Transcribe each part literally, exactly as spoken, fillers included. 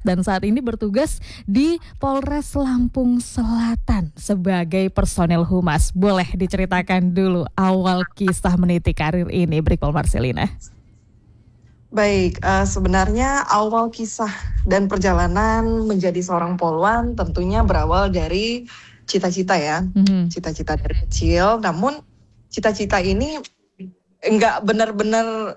dan saat ini bertugas di Polres Lampung Selatan sebagai personel humas. Boleh diceritakan dulu awal kisah meniti karir ini, Brigpol Marcelina? Baik, uh, sebenarnya awal kisah dan perjalanan menjadi seorang polwan tentunya berawal dari cita-cita ya, mm-hmm. cita-cita dari kecil. Namun cita-cita ini enggak benar-benar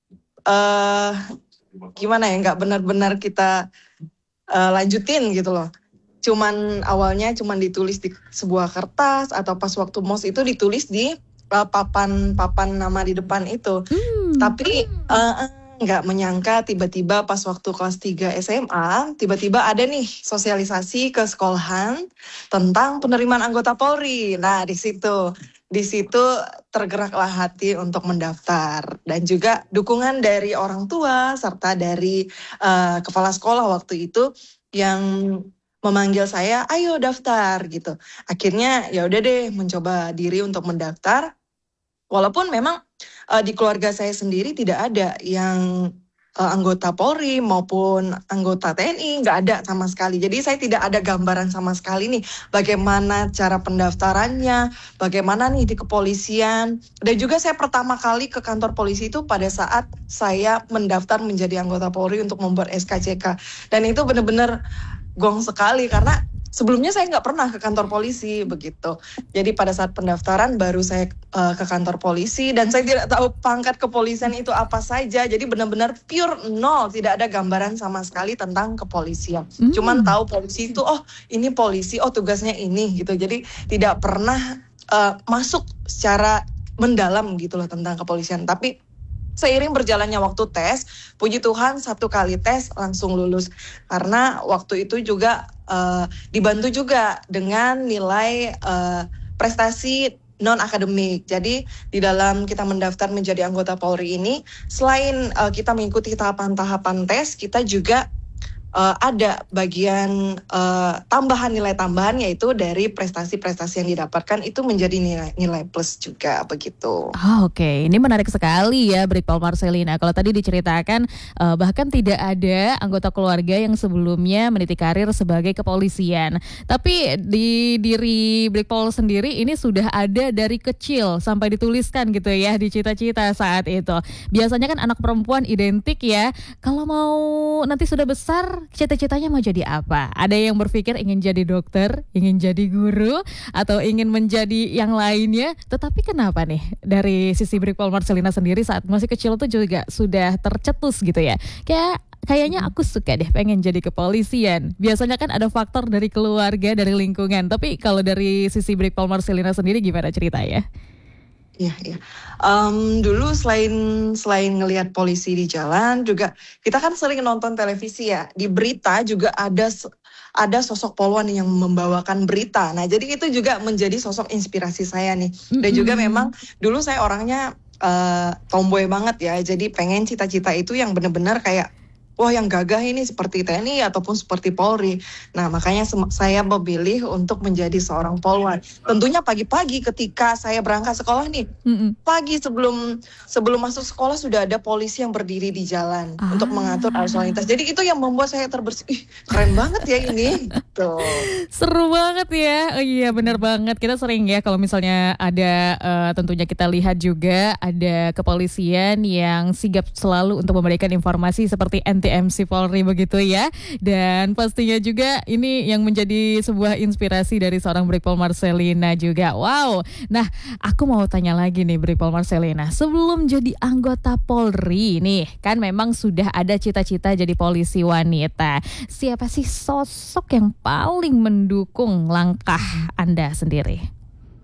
uh, gimana ya, enggak benar-benar kita uh, lanjutin gitu loh. Cuman awalnya cuman ditulis di sebuah kertas atau pas waktu mos itu ditulis di uh, papan papan nama di depan itu. Mm. Tapi uh, nggak menyangka tiba-tiba pas waktu kelas tiga S M A, tiba-tiba ada nih sosialisasi ke sekolahan tentang penerimaan anggota Polri. Nah, di situ di situ tergeraklah hati untuk mendaftar, dan juga dukungan dari orang tua serta dari uh, kepala sekolah waktu itu yang memanggil saya, ayo daftar gitu. Akhirnya ya udah deh mencoba diri untuk mendaftar. Walaupun memang uh, di keluarga saya sendiri tidak ada yang uh, anggota Polri maupun anggota T N I, nggak ada sama sekali. Jadi saya tidak ada gambaran sama sekali nih bagaimana cara pendaftarannya, bagaimana nih di kepolisian. Dan juga saya pertama kali ke kantor polisi itu pada saat saya mendaftar menjadi anggota Polri untuk membuat S K C K. Dan itu benar-benar gong sekali karena sebelumnya saya nggak pernah ke kantor polisi begitu. Jadi pada saat pendaftaran baru saya uh, ke kantor polisi, dan saya tidak tahu pangkat kepolisian itu apa saja. Jadi benar-benar pure nol, tidak ada gambaran sama sekali tentang kepolisian. Mm. Cuman tahu polisi itu, oh ini polisi, oh tugasnya ini gitu. Jadi tidak pernah uh, masuk secara mendalam gitu loh tentang kepolisian. Tapi seiring berjalannya waktu tes, puji Tuhan satu kali tes langsung lulus. Karena waktu itu juga uh, dibantu juga dengan nilai uh, prestasi non-akademik. Jadi di dalam kita mendaftar menjadi anggota Polri ini, selain uh, kita mengikuti tahapan-tahapan tes, kita juga Uh, ada bagian uh, tambahan nilai tambahan, yaitu dari prestasi-prestasi yang didapatkan itu menjadi nilai, nilai plus juga begitu. Oh, Oke, okay. Ini menarik sekali ya, Brigpol Marcelina. Kalau tadi diceritakan uh, bahkan tidak ada anggota keluarga yang sebelumnya meniti karir sebagai kepolisian. Tapi di diri Brigpol sendiri ini sudah ada dari kecil sampai dituliskan gitu ya di cita-cita saat itu. Biasanya kan anak perempuan identik ya, kalau mau nanti sudah besar cita-citanya mau jadi apa? Ada yang berpikir ingin jadi dokter, ingin jadi guru, atau ingin menjadi yang lainnya. Tetapi kenapa nih dari sisi Brigpol Marcelina sendiri saat masih kecil tuh juga sudah tercetus gitu ya? Kayak kayaknya aku suka deh pengen jadi kepolisian. Biasanya kan ada faktor dari keluarga, dari lingkungan. Tapi kalau dari sisi Brigpol Marcelina sendiri gimana ceritanya? Iya, iya. Um, dulu selain selain ngelihat polisi di jalan, juga kita kan sering nonton televisi ya. Di berita juga ada ada sosok polwan yang membawakan berita. Nah, jadi itu juga menjadi sosok inspirasi saya nih. Dan juga memang dulu saya orangnya uh, tomboy banget ya. Jadi pengen cita-cita itu yang benar-benar kayak, wah yang gagah ini seperti T N I ataupun seperti Polri. Nah makanya sem- saya memilih untuk menjadi seorang polwan. Tentunya pagi-pagi ketika saya berangkat sekolah nih, Mm-mm. pagi sebelum sebelum masuk sekolah sudah ada polisi yang berdiri di jalan ah. untuk mengatur arus lalu lintas. Jadi itu yang membuat saya terbersih. Ih, keren banget ya ini. Tuh. Seru banget ya. Oh iya benar banget. Kita sering ya kalau misalnya ada uh, tentunya kita lihat juga ada kepolisian yang sigap selalu untuk memberikan informasi seperti N T M C Polri begitu ya. Dan pastinya juga ini yang menjadi sebuah inspirasi dari seorang Brigpol Marcelina juga. Wow. Nah, aku mau tanya lagi nih Brigpol Marcelina. Sebelum jadi anggota Polri nih, kan memang sudah ada cita-cita jadi polisi wanita. Siapa sih sosok yang paling mendukung langkah Anda sendiri?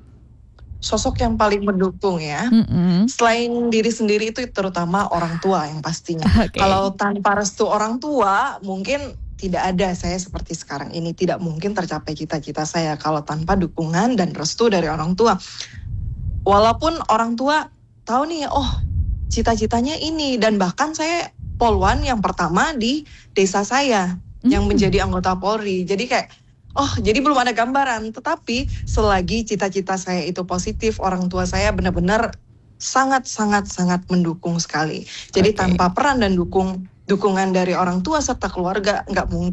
Sosok yang paling mendukung ya, mm-hmm. selain diri sendiri itu terutama orang tua yang pastinya. Okay. Kalau tanpa restu orang tua mungkin tidak ada saya seperti sekarang ini, tidak mungkin tercapai cita-cita saya kalau tanpa dukungan dan restu dari orang tua. Walaupun orang tua tahu nih, oh cita-citanya ini, dan bahkan saya polwan yang pertama di desa saya mm-hmm. yang menjadi anggota Polri. Jadi kayak oh, jadi belum ada gambaran. Tetapi selagi cita-cita saya itu positif, orang tua saya benar-benar sangat-sangat-sangat mendukung sekali. Jadi okay. tanpa peran dan dukung dukungan dari orang tua serta keluarga, nggak mungkin